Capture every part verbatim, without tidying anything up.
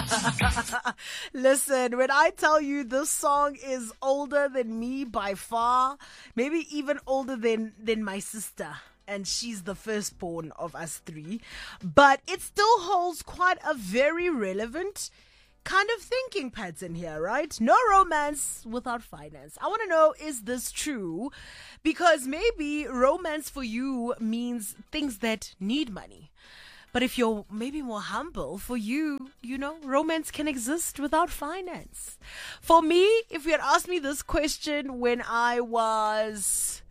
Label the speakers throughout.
Speaker 1: Listen, when I tell you this song is older than me by far, maybe even older than, than my sister, and she's the firstborn of us three, but it still holds quite a very relevant kind of thinking pattern here, right? No romance without finance. I want to know, is this true? Because maybe romance for you means things that need money. But if you're maybe more humble, for you, you know, romance can exist without finance. For me, if you had asked me this question when I was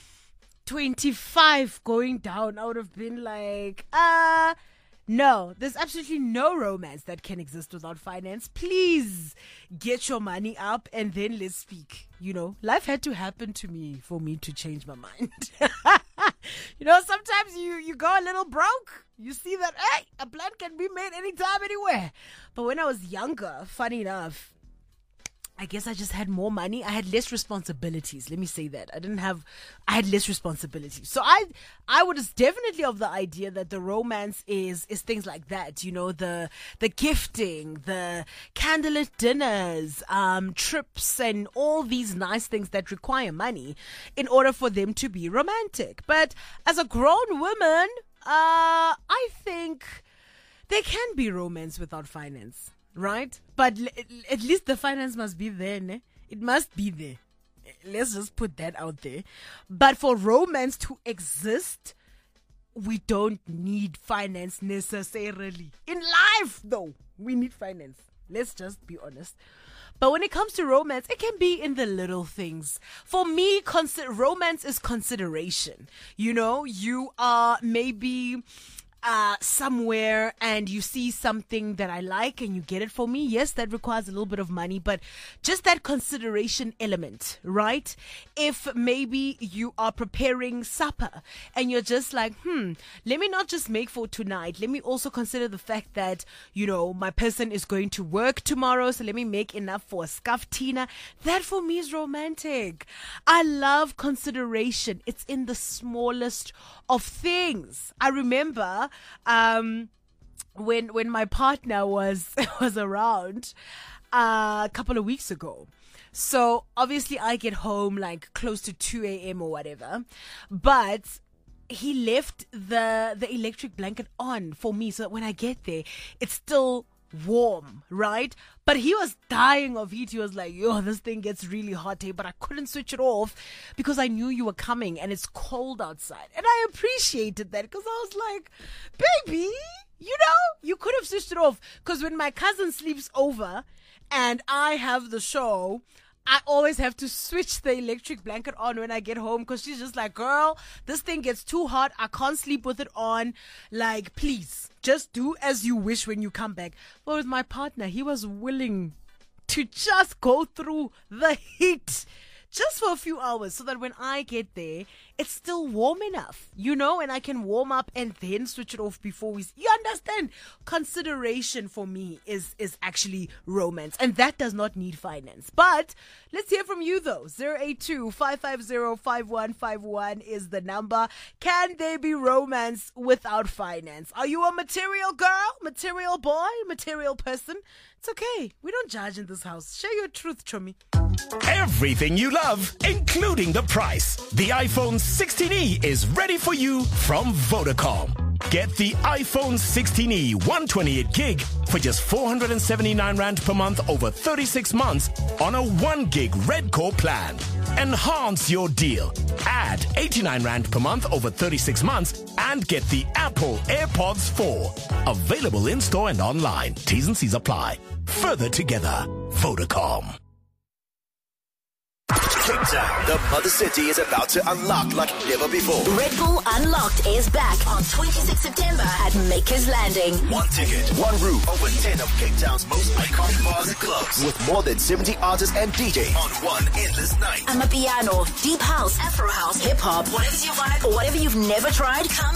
Speaker 1: twenty-five going down, I would have been like, uh, no, there's absolutely no romance that can exist without finance. Please get your money up and then let's speak. You know, life had to happen to me for me to change my mind. You know, sometimes you, you go a little broke. You see that, hey, a plan can be made anytime, anywhere. But when I was younger, funny enough, I guess I just had more money. I had less responsibilities. Let me say that. I didn't have, I had less responsibilities. So I, I was definitely of the idea that the romance is, is things like that. You know, the, the gifting, the candlelit dinners, um, trips and all these nice things that require money in order for them to be romantic. But as a grown woman, uh, I think there can be romance without finance. Right? But l- at least the finance must be there, ne? It must be there. Let's just put that out there. But for romance to exist, we don't need finance necessarily. In life, though, we need finance. Let's just be honest. But when it comes to romance, it can be in the little things. For me, consi- romance is consideration. You know, you are maybe Uh, somewhere and you see something that I like and you get it for me. Yes, that requires a little bit of money, but just that consideration element, right? If maybe you are preparing supper and you're just like, hmm, let me not just make for tonight. Let me also consider the fact that, you know, my person is going to work tomorrow, so let me make enough for a skaftina. That for me is romantic. I love consideration. It's in the smallest of things. I remember Um, when when my partner was was around uh, a couple of weeks ago. So obviously I get home like close to two a.m. or whatever, but he left the the electric blanket on for me so that when I get there, it's still warm, right? But he was dying of heat. He was like, yo, this thing gets really hot here, but I couldn't switch it off because I knew you were coming and it's cold outside. And I appreciated that because I was like, baby, you know, you could have switched it off. Because when my cousin sleeps over and I have the show, I always have to switch the electric blanket on when I get home because she's just like, girl, this thing gets too hot. I can't sleep with it on. Like, please, just do as you wish when you come back. But with my partner, he was willing to just go through the heat just for a few hours so that when I get there, it's still warm enough, you know, and I can warm up and then switch it off before we, you understand? Consideration for me is, is actually romance, and that does not need finance. But let's hear from you though. zero eight two, five five zero, five one five one is the number. Can there be romance without finance? Are you a material girl, material boy, material person? It's okay. We don't judge in this house. Share your truth, Chomi.
Speaker 2: Everything you love, including the price. The iPhone sixteen e is ready for you from Vodacom. Get the iPhone sixteen e one twenty-eight gig for just four hundred seventy-nine rand per month over thirty-six months on a one gig Red Core plan. Enhance your deal. Add eighty-nine rand per month over thirty-six months and get the Apple AirPods four. Available in store and online. T's and C's apply. Further together, Vodacom.
Speaker 3: Cape Town, the mother city, is about to unlock like never before.
Speaker 4: Red Bull Unlocked is back on twenty-sixth of September at Makers Landing.
Speaker 3: One ticket, one room, over ten of Cape Town's most iconic bars and clubs, with more than seventy artists and D Js on one endless night.
Speaker 4: Amapiano, deep house, Afro house, hip hop, whatever's your vibe or whatever you've never tried, come